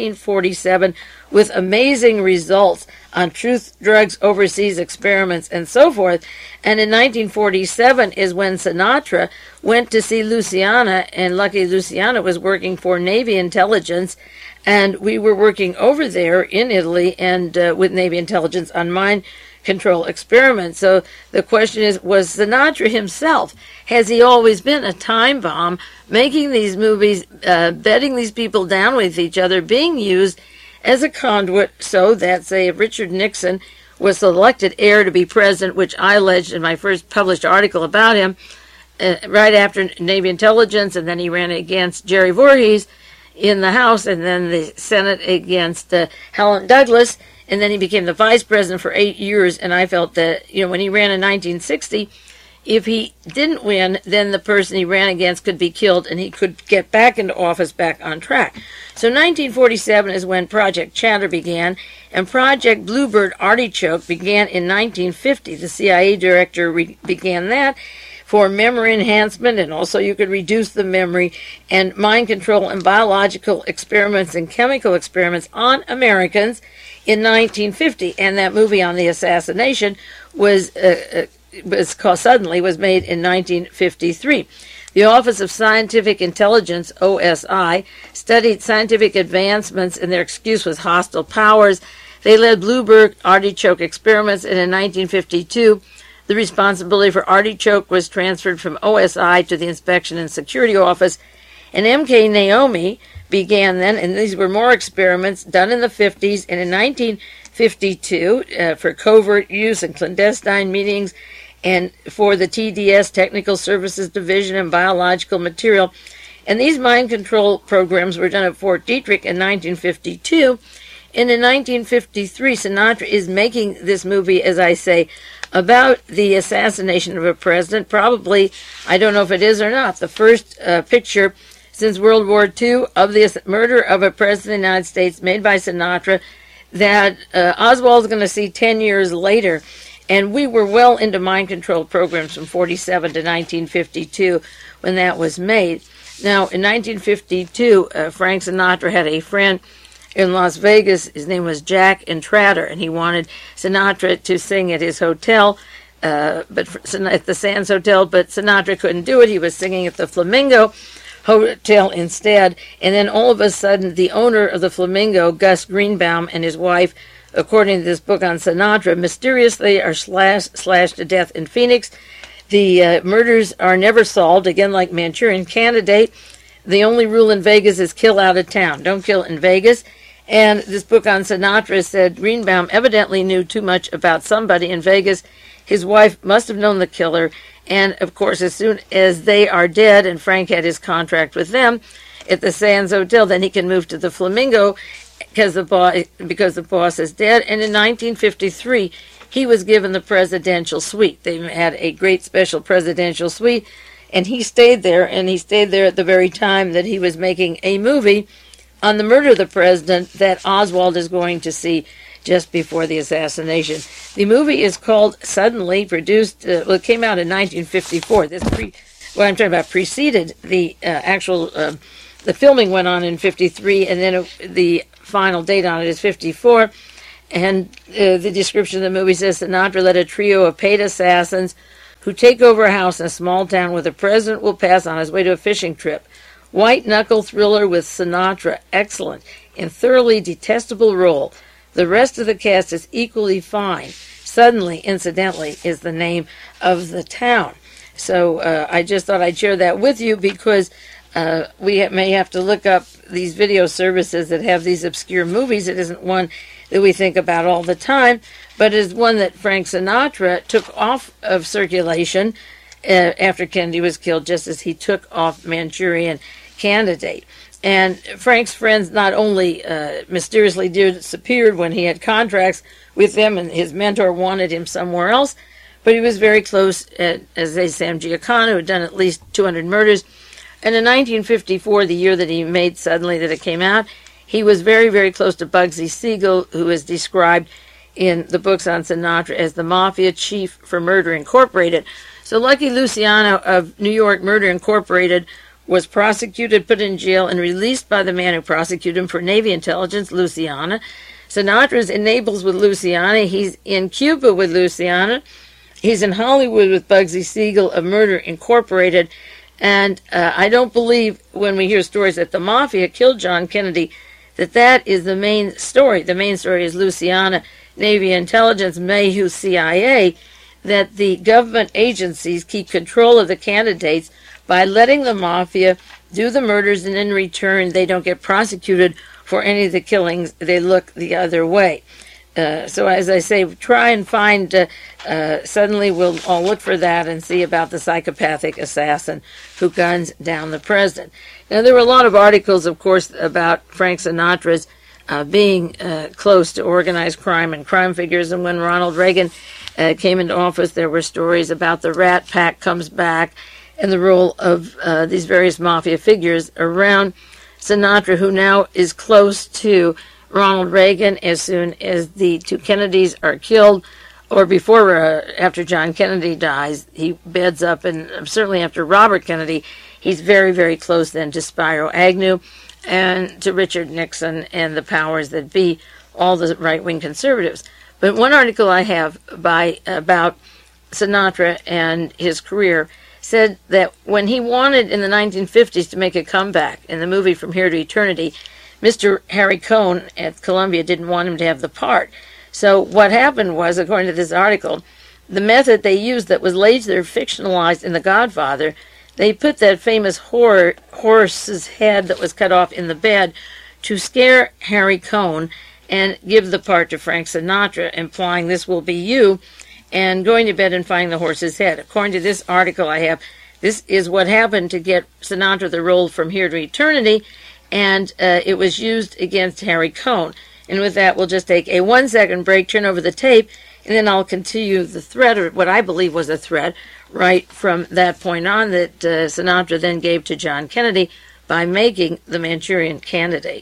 1947 with amazing results on truth, drugs, overseas experiments, and so forth. And in 1947 is when Sinatra went to see Luciana, and lucky Luciana was working for Navy intelligence, and we were working over there in Italy and with Navy intelligence on mind control experiments. So the question is, was Sinatra himself, has he always been a time bomb, making these movies, bedding these people down with each other, being used as a conduit so that, say, if Richard Nixon was selected heir to be president, which I alleged in my first published article about him, right after Navy intelligence, and then he ran against Jerry Voorhees in the House, and then the Senate against Helen Douglas, and then he became the vice president for 8 years. And I felt that, when he ran in 1960, if he didn't win, then the person he ran against could be killed and he could get back into office, back on track. So 1947 is when Project Chatter began, and Project Bluebird Artichoke began in 1950. The CIA director began that for memory enhancement, and also you could reduce the memory, and mind control and biological experiments and chemical experiments on Americans in 1950. And that movie on the assassination was made in 1953. The Office of Scientific Intelligence, OSI, studied scientific advancements, and their excuse was hostile powers. They led Bluebird Artichoke experiments, and in 1952, the responsibility for Artichoke was transferred from OSI to the Inspection and Security Office, and MK Naomi began then, and these were more experiments done in the 50s, and in 1952, for covert use and clandestine meetings, and for the TDS, Technical Services Division, and Biological Material. And these mind control programs were done at Fort Detrick in 1952. And in 1953, Sinatra is making this movie, as I say, about the assassination of a president. Probably, I don't know if it is or not, the first picture since World War II of the murder of a president of the United States made by Sinatra that Oswald's going to see 10 years later. And we were well into mind control programs from 47 to 1952 when that was made. Now, in 1952, Frank Sinatra had a friend in Las Vegas. His name was Jack Entratter, and he wanted Sinatra to sing at his hotel, but at the Sands Hotel, but Sinatra couldn't do it. He was singing at the Flamingo Hotel instead. And then all of a sudden, the owner of the Flamingo, Gus Greenbaum, and his wife, according to this book on Sinatra, mysteriously are slashed to death in Phoenix. The murders are never solved. Again, like Manchurian Candidate, the only rule in Vegas is kill out of town. Don't kill in Vegas. And this book on Sinatra said Greenbaum evidently knew too much about somebody in Vegas. His wife must have known the killer. And, of course, as soon as they are dead, and Frank had his contract with them at the Sands Hotel, then he can move to the Flamingo because the boss is dead. And in 1953, he was given the presidential suite. They had a great special presidential suite, and he stayed there, and he stayed there at the very time that he was making a movie on the murder of the president that Oswald is going to see just before the assassination. The movie is called Suddenly, produced, it came out in 1954. What I'm talking about preceded the the filming went on in 53, and then the final date on it is 54. And the description of the movie says Sinatra led a trio of paid assassins who take over a house in a small town where the president will pass on his way to a fishing trip. White-knuckle thriller with Sinatra, excellent and thoroughly detestable role. The rest of the cast is equally fine. Suddenly, incidentally, is the name of the town. So I just thought I'd share that with you because we may have to look up these video services that have these obscure movies. It isn't one that we think about all the time, but is one that Frank Sinatra took off of circulation after Kennedy was killed, just as he took off Manchurian Candidate. And Frank's friends not only mysteriously disappeared when he had contracts with them and his mentor wanted him somewhere else, but he was very close, as they say, Sam Giancana, who had done at least 200 murders. And in 1954, the year that he made Suddenly, that it came out, he was very, very close to Bugsy Siegel, who is described in the books on Sinatra as the Mafia Chief for Murder Incorporated. So Lucky Luciano of New York Murder Incorporated was prosecuted, put in jail, and released by the man who prosecuted him for Navy intelligence, Luciana. Sinatra's in Naples with Luciana. He's in Cuba with Luciana. He's in Hollywood with Bugsy Siegel of Murder Incorporated. And I don't believe when we hear stories that the Mafia killed John Kennedy, that is the main story. The main story is Luciana, Navy intelligence, Mayhew, CIA, that the government agencies keep control of the candidates by letting the Mafia do the murders, and in return they don't get prosecuted for any of the killings. They look the other way. So as I say, try and find, suddenly we'll all look for that and see about the psychopathic assassin who guns down the president. Now, there were a lot of articles, of course, about Frank Sinatra's being close to organized crime and crime figures, and when Ronald Reagan came into office, there were stories about the Rat Pack comes back and the role of these various mafia figures around Sinatra, who now is close to Ronald Reagan as soon as the two Kennedys are killed, or before, after John Kennedy dies, he beds up, and certainly after Robert Kennedy, he's very, very close then to Spiro Agnew and to Richard Nixon and the powers that be, all the right-wing conservatives. But one article I have about Sinatra and his career said that when he wanted in the 1950s to make a comeback in the movie From Here to Eternity, Mr. Harry Cohn at Columbia didn't want him to have the part. So what happened was, according to this article, the method they used that was later fictionalized in The Godfather, they put that famous horse's head that was cut off in the bed to scare Harry Cohn and give the part to Frank Sinatra, implying this will be you, and going to bed and finding the horse's head. According to this article I have, this is what happened to get Sinatra the role From Here to Eternity, and it was used against Harry Cohn. And with that, we'll just take a 1-second break, turn over the tape, and then I'll continue the thread, or what I believe was a thread, right from that point on that Sinatra then gave to John Kennedy by making the Manchurian Candidate.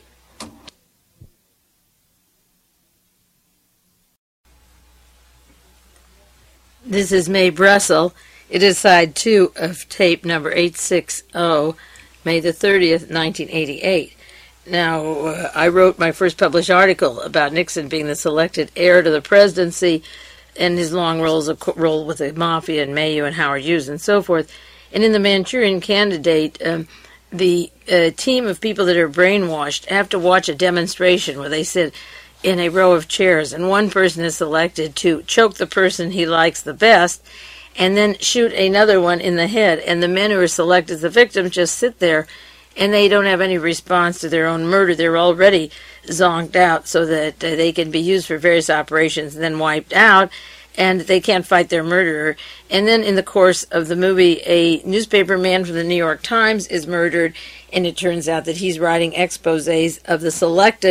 This is Mae Brussel. It is side 2 of tape number 860, May the 30th, 1988. Now, I wrote my first published article about Nixon being the selected heir to the presidency and his long role with the Mafia and Mayhew and Howard Hughes and so forth. And in the Manchurian Candidate, the team of people that are brainwashed have to watch a demonstration where they sit in a row of chairs, and one person is selected to choke the person he likes the best and then shoot another one in the head. And the men who are selected as the victims just sit there, and they don't have any response to their own murder. They're already zonked out so that they can be used for various operations and then wiped out, and they can't fight their murderer. And then in the course of the movie, a newspaper man from the New York Times is murdered, and it turns out that he's writing exposés of the selected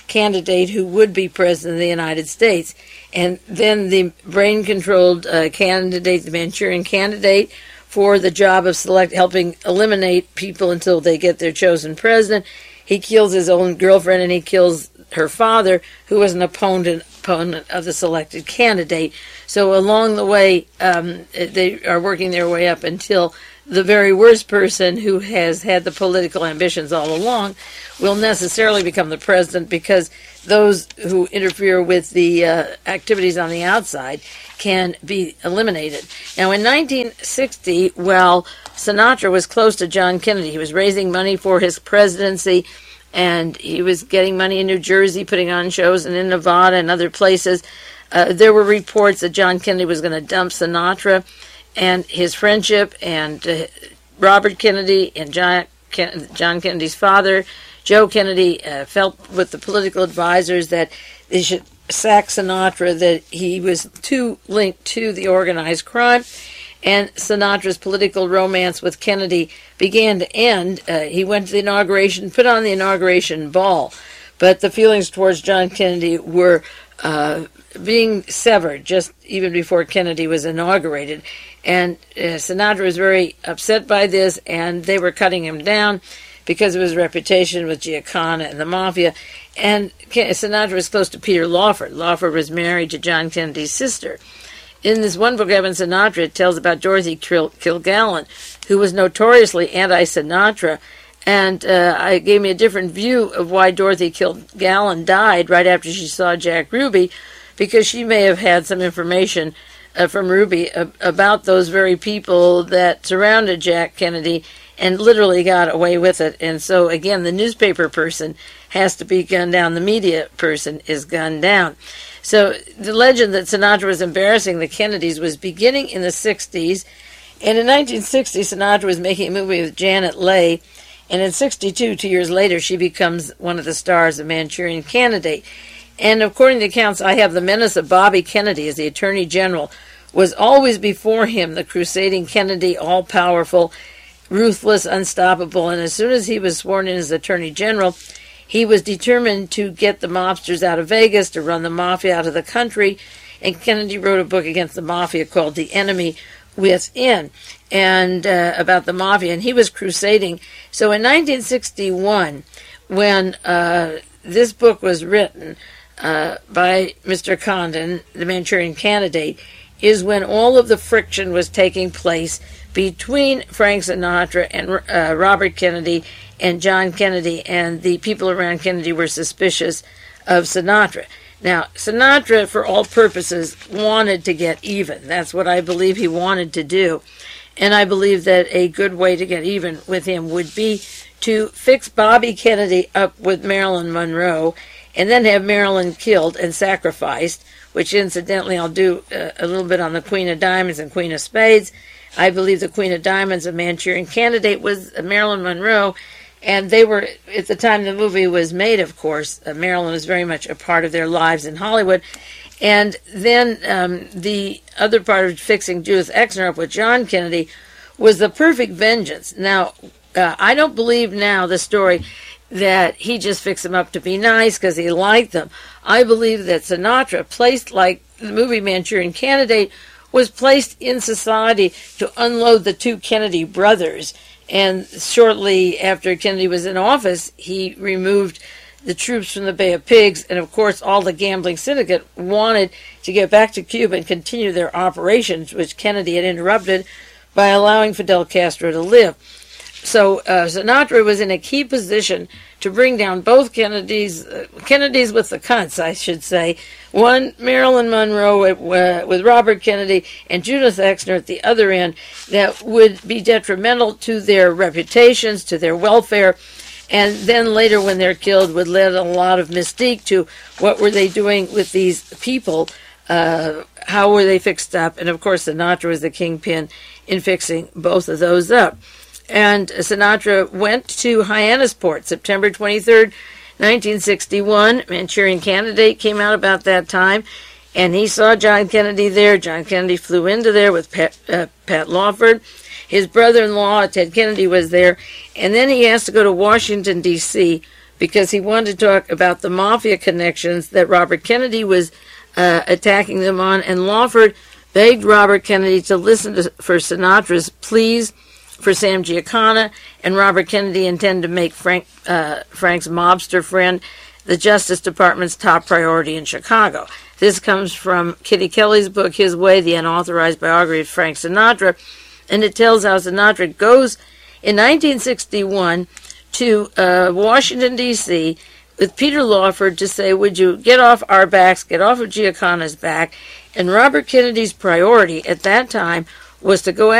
candidate who would be president of the United States. And then the brain-controlled candidate, the Manchurian candidate, for the job of helping eliminate people until they get their chosen president, he kills his own girlfriend and he kills her father, who was an opponent of the selected candidate. So along the way, they are working their way up until the very worst person, who has had the political ambitions all along, will necessarily become the president, because those who interfere with the activities on the outside can be eliminated. Now, in 1960, while Sinatra was close to John Kennedy, he was raising money for his presidency, and he was getting money in New Jersey, putting on shows, and in Nevada and other places. There were reports that John Kennedy was going to dump Sinatra, and his friendship, and Robert Kennedy and John Kennedy's father, Joe Kennedy, felt with the political advisors that they should sack Sinatra, that he was too linked to the organized crime, and Sinatra's political romance with Kennedy began to end. He went to the inauguration, put on the inauguration ball, but the feelings towards John Kennedy were being severed just even before Kennedy was inaugurated. And Sinatra was very upset by this, and they were cutting him down because of his reputation with Giancana and the Mafia. And Sinatra was close to Peter Lawford. Lawford was married to John Kennedy's sister. In this one book, Evan Sinatra, it tells about Dorothy Kilgallen, who was notoriously anti-Sinatra, and gave me a different view of why Dorothy Kilgallen died right after she saw Jack Ruby, because she may have had some information from Ruby about those very people that surrounded Jack Kennedy and literally got away with it. And so, again, the newspaper person has to be gunned down. The media person is gunned down. So the legend that Sinatra was embarrassing the Kennedys was beginning in the 60s. And in 1960, Sinatra was making a movie with Janet Leigh. And in 62, 2 years later, she becomes one of the stars of Manchurian Candidate. And according to accounts, I have the menace of Bobby Kennedy as the Attorney General was always before him, the crusading Kennedy, all-powerful, ruthless, unstoppable. And as soon as he was sworn in as Attorney General, he was determined to get the mobsters out of Vegas, to run the Mafia out of the country. And Kennedy wrote a book against the Mafia called The Enemy Within, and about the Mafia. And he was crusading. So in 1961, when this book was written by Mr. Condon, the Manchurian Candidate, is when all of the friction was taking place between Frank Sinatra and Robert Kennedy and John Kennedy, and the people around Kennedy were suspicious of Sinatra. Now, Sinatra, for all purposes, wanted to get even. That's what I believe he wanted to do. And I believe that a good way to get even with him would be to fix Bobby Kennedy up with Marilyn Monroe, and then have Marilyn killed and sacrificed, which incidentally I'll do a little bit on the Queen of Diamonds and Queen of Spades. I believe the Queen of Diamonds, a Manchurian Candidate, was Marilyn Monroe, and they were, at the time the movie was made, of course, Marilyn was very much a part of their lives in Hollywood. And then the other part of fixing Judith Exner up with John Kennedy was The Perfect Vengeance. Now, I don't believe now the story that he just fixed them up to be nice because he liked them. I believe that Sinatra, placed like the movie Manchurian Candidate, was placed in society to unload the two Kennedy brothers. And shortly after Kennedy was in office, he removed the troops from the Bay of Pigs. And of course, all the gambling syndicate wanted to get back to Cuba and continue their operations, which Kennedy had interrupted by allowing Fidel Castro to live. So Sinatra was in a key position to bring down both Kennedys with the cunts, I should say. One, Marilyn Monroe with Robert Kennedy, and Judith Exner at the other end, that would be detrimental to their reputations, to their welfare, and then later when they're killed would lend a lot of mystique to what were they doing with these people, how were they fixed up, and of course Sinatra was the kingpin in fixing both of those up. And Sinatra went to Hyannisport, September 23rd, 1961. Manchurian Candidate came out about that time, and he saw John Kennedy there. John Kennedy flew into there with Pat Lawford. His brother-in-law, Ted Kennedy, was there. And then he asked to go to Washington, D.C., because he wanted to talk about the mafia connections that Robert Kennedy was attacking them on, and Lawford begged Robert Kennedy to listen for Sinatra's pleas for Sam Giancana, and Robert Kennedy intended to make Frank's mobster friend the Justice Department's top priority in Chicago. This comes from Kitty Kelly's book, His Way, the Unauthorized Biography of Frank Sinatra, and it tells how Sinatra goes in 1961 to Washington, D.C., with Peter Lawford to say, would you get off our backs, get off of Giancana's back? And Robert Kennedy's priority at that time was to go